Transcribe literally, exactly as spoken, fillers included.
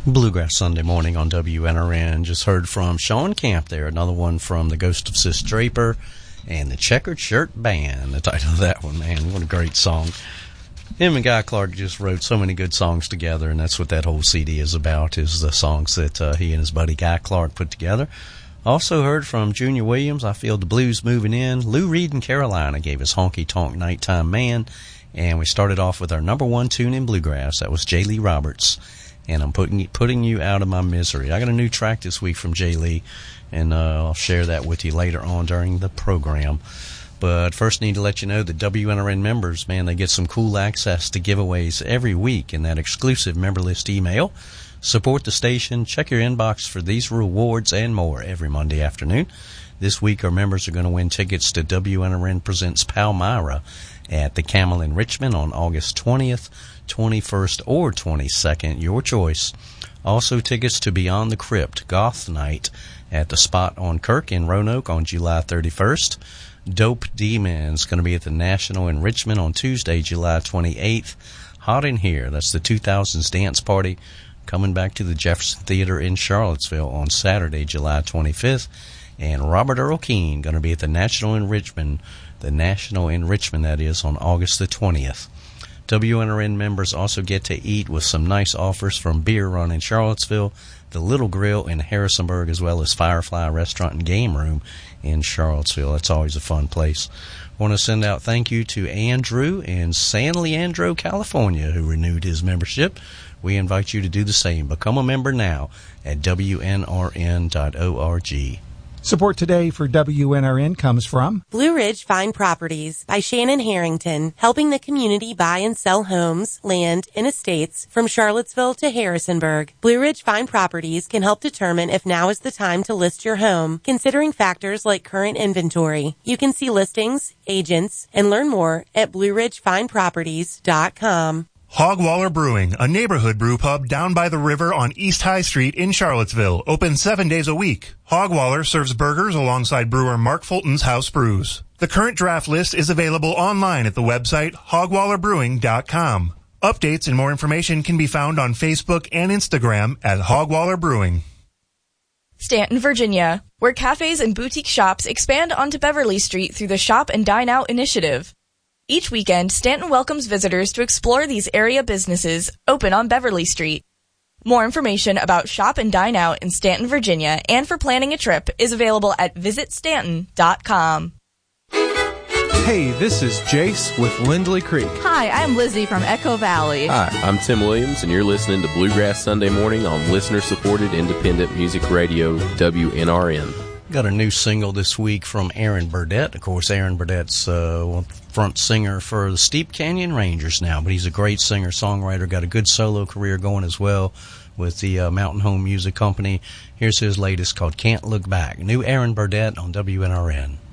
Bluegrass Sunday morning on W N R N. Just heard from Sean Camp there, another one from the Ghost of Sis Draper and the Checkered Shirt Band. The title of that one, man, what a great song. Him and Guy Clark just wrote so many good songs together, and that's what that whole C D is about, is the songs that uh, he and his buddy Guy Clark put together. Also heard from Junior Williams, I Feel the Blues Moving In. Lou Reed and Carolina gave us Honky Tonk Nighttime Man. And we started off with our number one tune in Bluegrass. That was J. Lee Roberts. And I'm putting putting you out of my misery. I got a new track this week from J. Lee, and uh, I'll share that with you later on during the program. But first, need to let you know that W N R N members, man, they get some cool access to giveaways every week in that exclusive member list email. Support the station. Check your inbox for these rewards and more every Monday afternoon. This week, our members are going to win tickets to W N R N Presents Palmyra at the Camel in Richmond on August twentieth, twenty-first, or twenty-second, your choice. Also, tickets to Beyond the Crypt Goth Night at the Spot on Kirk in Roanoke on July thirty-first. Dope Demons going to be at the National in Richmond on Tuesday, July twenty-eighth. Hot in Here, that's the two thousands dance party, coming back to the Jefferson Theater in Charlottesville on Saturday, July twenty-fifth. And Robert Earl Keen going to be at the National in Richmond, the National in Richmond, that is, on August the twentieth. W N R N members also get to eat with some nice offers from Beer Run in Charlottesville, the Little Grill in Harrisonburg, as well as Firefly Restaurant and Game Room in Charlottesville. That's always a fun place. I want to send out thank you to Andrew in San Leandro, California, who renewed his membership. We invite you to do the same. Become a member now at W N R N dot org. Support today for W N R N comes from Blue Ridge Fine Properties by Shannon Harrington, helping the community buy and sell homes, land, and estates from Charlottesville to Harrisonburg. Blue Ridge Fine Properties can help determine if now is the time to list your home, considering factors like current inventory. You can see listings, agents, and learn more at blue ridge fine properties dot com. Hogwaller Brewing, a neighborhood brew pub down by the river on East High Street in Charlottesville, open seven days a week. Hogwaller serves burgers alongside brewer Mark Fulton's house brews. The current draft list is available online at the website hogwaller brewing dot com. Updates and more information can be found on Facebook and Instagram at Hogwaller Brewing. Stanton, Virginia, where cafes and boutique shops expand onto Beverly Street through the Shop and Dine Out initiative. Each weekend, Stanton welcomes visitors to explore these area businesses open on Beverly Street. More information about Shop and Dine Out in Stanton, Virginia, and for planning a trip is available at visit stanton dot com. Hey, this is Jace with Lindley Creek. Hi, I'm Lizzie from Echo Valley. Hi, I'm Tim Williams, and you're listening to Bluegrass Sunday Morning on listener-supported independent music radio W N R N. Got a new single this week from Aaron Burdett. Of course, Aaron Burdett's uh, front singer for the Steep Canyon Rangers now, but he's a great singer-songwriter, got a good solo career going as well with the uh, Mountain Home Music Company. Here's his latest called Can't Look Back. New Aaron Burdett on W N R N.